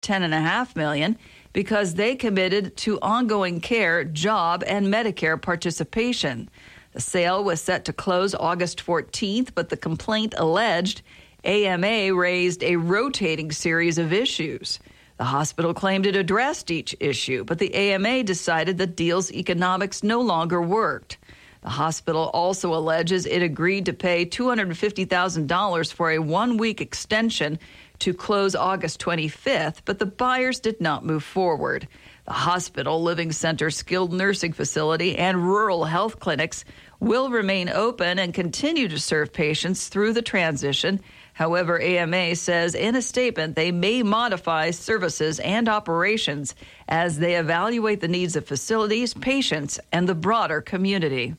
$10.5 million because they committed to ongoing care, job, and Medicare participation. The sale was set to close August 14th, but the complaint alleged AMA raised a rotating series of issues. The hospital claimed it addressed each issue, but the AMA decided the deal's economics no longer worked. The hospital also alleges it agreed to pay $250,000 for a one-week extension to close August 25th, but the buyers did not move forward. The hospital, living center, skilled nursing facility, and rural health clinics will remain open and continue to serve patients through the transition. However, AMA says in a statement they may modify services and operations as they evaluate the needs of facilities, patients, and the broader community.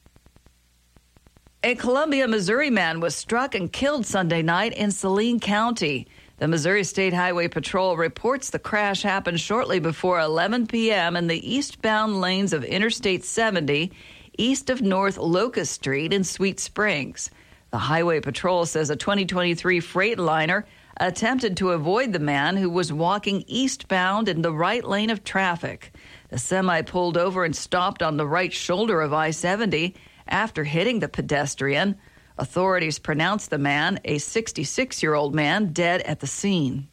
A Columbia, Missouri man was struck and killed Sunday night in Saline County. The Missouri State Highway Patrol reports the crash happened shortly before 11 p.m. in the eastbound lanes of Interstate 70, east of North Locust Street in Sweet Springs. The Highway Patrol says a 2023 Freightliner attempted to avoid the man who was walking eastbound in the right lane of traffic. The semi pulled over and stopped on the right shoulder of I-70 after hitting the pedestrian. Authorities pronounced the man, a 66-year-old man, dead at the scene.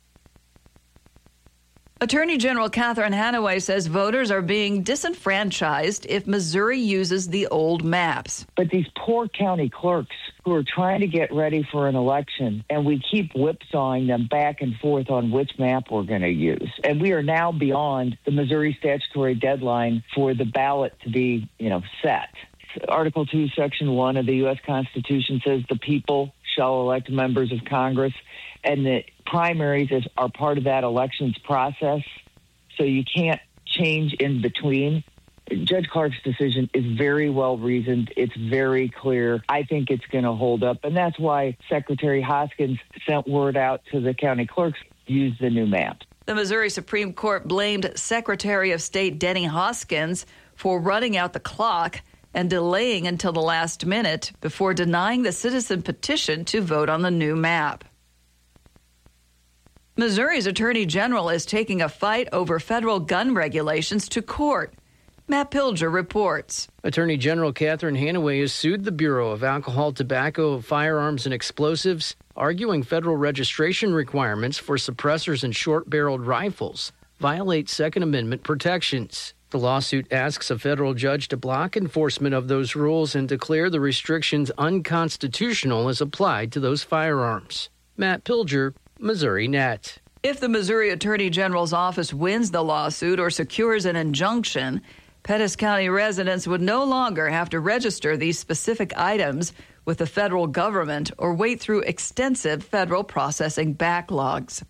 Attorney General Catherine Hanaway says voters are being disenfranchised if Missouri uses the old maps. But these poor county clerks who are trying to get ready for an election, and we keep whipsawing them back and forth on which map we're going to use. And we are now beyond the Missouri statutory deadline for the ballot to be, set. Article 2, Section 1 of the U.S. Constitution says the people shall elect members of Congress, and the primaries are part of that elections process, so you can't change in between. Judge Clark's decision is very well reasoned. It's very clear. I think it's going to hold up, and that's why Secretary Hoskins sent word out to the county clerks, use the new map. The Missouri Supreme Court blamed Secretary of State Denny Hoskins for running out the clock and delaying until the last minute before denying the citizen petition to vote on the new map. Missouri's Attorney General is taking a fight over federal gun regulations to court. Matt Pilger reports. Attorney General Catherine Hanaway has sued the Bureau of Alcohol, Tobacco, Firearms, and Explosives, arguing federal registration requirements for suppressors and short-barreled rifles violate Second Amendment protections. The lawsuit asks a federal judge to block enforcement of those rules and declare the restrictions unconstitutional as applied to those firearms. Matt Pilger, Missouri Net. If the Missouri Attorney General's office wins the lawsuit or secures an injunction, Pettis County residents would no longer have to register these specific items with the federal government or wait through extensive federal processing backlogs.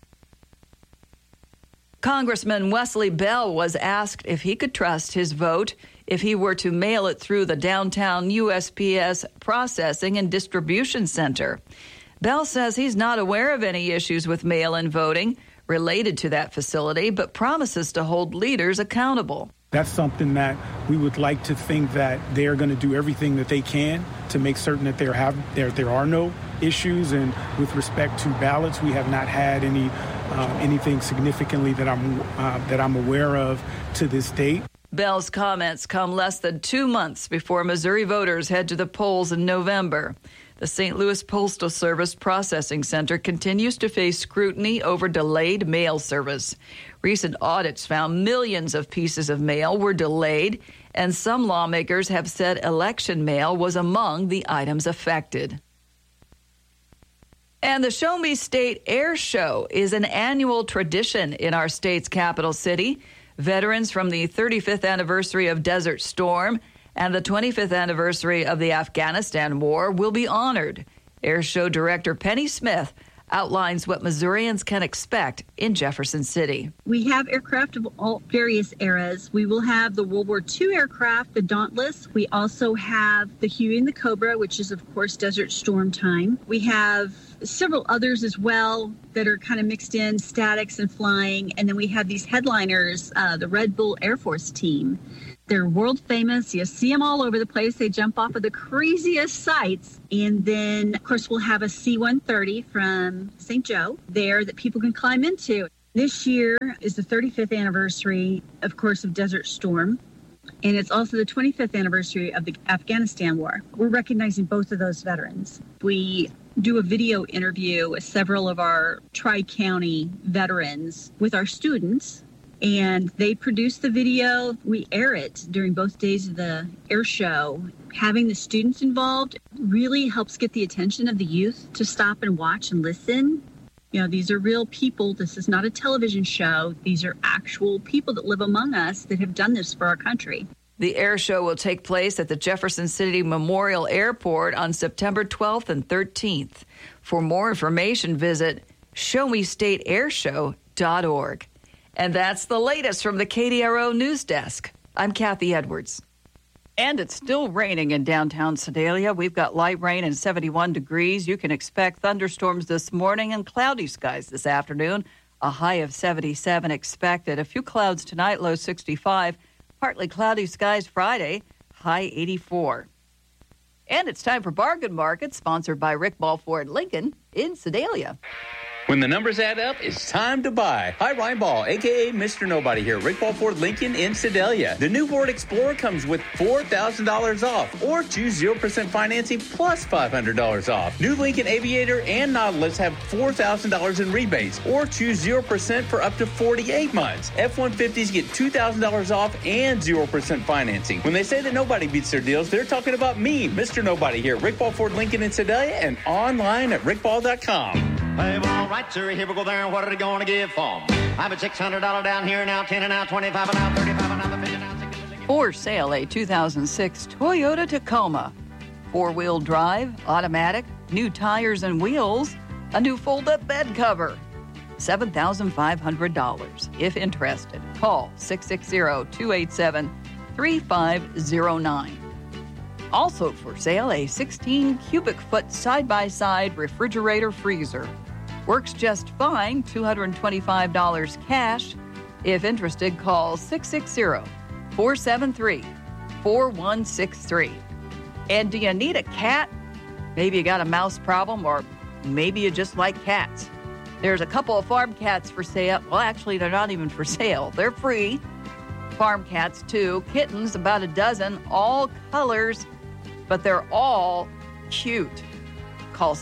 Congressman Wesley Bell was asked if he could trust his vote if he were to mail it through the downtown USPS Processing and Distribution Center. Bell says he's not aware of any issues with mail-in voting related to that facility, but promises to hold leaders accountable. That's something that we would like to think that they're going to do everything that they can to make certain that there are no issues. And with respect to ballots, we have not had anything significantly that I'm aware of to this date. Bell's comments come less than 2 months before Missouri voters head to the polls in November. The St. Louis Postal Service Processing Center continues to face scrutiny over delayed mail service. Recent audits found millions of pieces of mail were delayed, and some lawmakers have said election mail was among the items affected. And the Show Me State Air Show is an annual tradition in our state's capital city. Veterans from the 35th anniversary of Desert Storm and the 25th anniversary of the Afghanistan War will be honored. Air Show Director Penny Smith outlines what Missourians can expect in Jefferson City. We have aircraft of all various eras. We will have the World War II aircraft, the Dauntless. We also have the Huey and the Cobra, which is, of course, Desert Storm time. We have several others as well that are kind of mixed in, statics and flying. And then we have these headliners, the Red Bull Air Force team. They're world famous. You see them all over the place. They jump off of the craziest sites. And then, of course, we'll have a C-130 from St. Joe there that people can climb into. This year is the 35th anniversary, of course, of Desert Storm, and it's also the 25th anniversary of the Afghanistan War. We're recognizing both of those veterans. We do a video interview with several of our Tri-County veterans with our students, and they produce the video. We air it during both days of the air show. Having the students involved really helps get the attention of the youth to stop and watch and listen. You know, these are real people. This is not a television show. These are actual people that live among us that have done this for our country. The air show will take place at the Jefferson City Memorial Airport on September 12th and 13th. For more information, visit showmestateairshow.org. And that's the latest from the KDRO News Desk. I'm Kathy Edwards. And it's still raining in downtown Sedalia. We've got light rain and 71 degrees. You can expect thunderstorms this morning and cloudy skies this afternoon. A high of 77 expected. A few clouds tonight, low 65. Partly cloudy skies Friday, high 84. And it's time for Bargain Market, sponsored by Rick Ball Ford Lincoln in Sedalia. When the numbers add up, it's time to buy. Hi, Ryan Ball, a.k.a. Mr. Nobody here. Rick Ball Ford Lincoln in Sedalia. The new Ford Explorer comes with $4,000 off, or choose 0% financing plus $500 off. New Lincoln Aviator and Nautilus have $4,000 in rebates, or choose 0% for up to 48 months. F-150s get $2,000 off and 0% financing. When they say that nobody beats their deals, they're talking about me, Mr. Nobody here. Rick Ball Ford Lincoln in Sedalia and online at rickball.com. Hey, well, all right, sir, here we go there, and what are they going to give for 'em? I have a $600 down here, now 10 and now 25 and now 35 and now 50 now 60. For sale, a 2006 Toyota Tacoma. Four-wheel drive, automatic, new tires and wheels, a new fold-up bed cover. $7,500. If interested, call 660-287-3509. Also for sale, a 16 cubic foot side-by-side refrigerator freezer. Works just fine, $225 cash. If interested, call 660-473-4163. And do you need a cat? Maybe you got a mouse problem, or maybe you just like cats. There's a couple of farm cats for sale. Well, actually, they're not even for sale. They're free. Farm cats, too. Kittens, about a dozen, all colors, but they're all cute. Call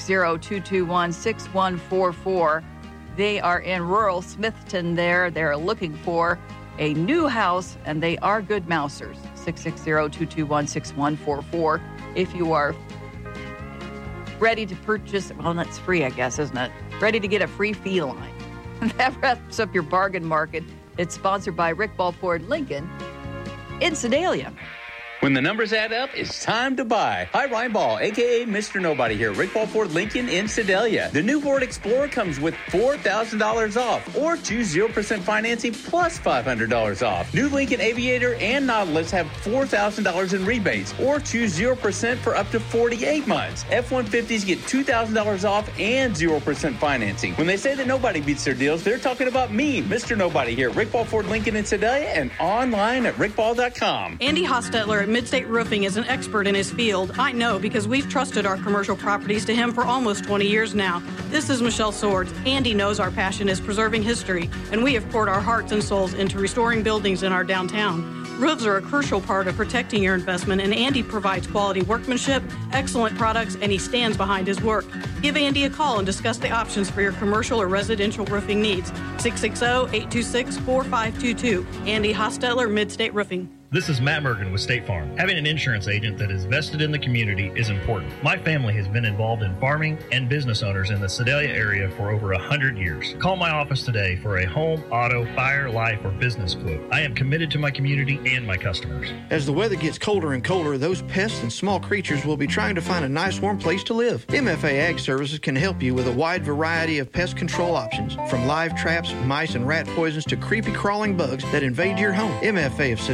660-221-6144. They are in rural Smithton there. They're looking for a new house, and they are good mousers. 660-221-6144. If you are ready to purchase, well, that's free, I guess, isn't it? Ready to get a free feline. That wraps up your Bargain Market. It's sponsored by Rick Ball Ford Lincoln in Sedalia. When the numbers add up, it's time to buy. Hi, Ryan Ball, a.k.a. Mr. Nobody here. Rick Ball Ford Lincoln in Sedalia. The new Ford Explorer comes with $4,000 off, or choose 0% financing plus $500 off. New Lincoln Aviator and Nautilus have $4,000 in rebates, or choose 0% for up to 48 months. F-150s get $2,000 off and 0% financing. When they say that nobody beats their deals, they're talking about me, Mr. Nobody here. Rick Ball Ford Lincoln in Sedalia and online at rickball.com. Andy Hostetler at Midstate Roofing is an expert in his field. I know because we've trusted our commercial properties to him for almost 20 years now. This is Michelle Swords. Andy knows our passion is preserving history, and we have poured our hearts and souls into restoring buildings in our downtown. Roofs are a crucial part of protecting your investment, and Andy provides quality workmanship, excellent products, and he stands behind his work. Give Andy a call and discuss the options for your commercial or residential roofing needs. 660-826-4522. Andy Hostetler, Midstate Roofing. This is Matt Mergen with State Farm. Having an insurance agent that is vested in the community is important. My family has been involved in farming and business owners in the Sedalia area for over 100 years. Call my office today for a home, auto, fire, life, or business quote. I am committed to my community and my customers. As the weather gets colder and colder, those pests and small creatures will be trying to find a nice warm place to live. MFA Ag Services can help you with a wide variety of pest control options, from live traps, mice, and rat poisons to creepy crawling bugs that invade your home. MFA of Sedalia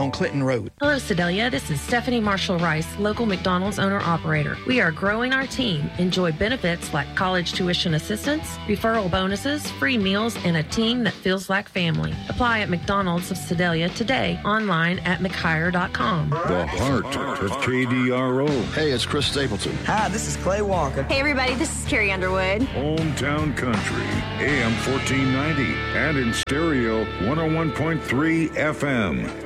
on Clinton Road. Hello, Sedalia. This is Stephanie Marshall Rice, local McDonald's owner-operator. We are growing our team. Enjoy benefits like college tuition assistance, referral bonuses, free meals, and a team that feels like family. Apply at McDonald's of Sedalia today, online at mchire.com. The heart of KDRO. Hey, it's Chris Stapleton. Hi, this is Clay Walker. Hey, everybody, this is Carrie Underwood. Hometown Country, AM 1490, and in stereo 101.3 FM.